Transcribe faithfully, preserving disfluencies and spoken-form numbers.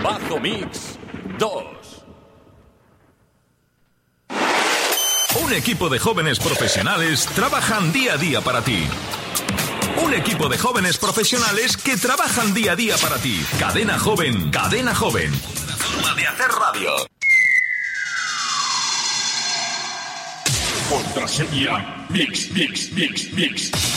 Bombazo Mix dos. Un equipo de jóvenes profesionales trabajan día a día para ti. Un equipo de jóvenes profesionales que trabajan día a día para ti. Cadena Joven, Cadena Joven. Una forma de hacer radio. Contraseña Mix, Mix, Mix, Mix.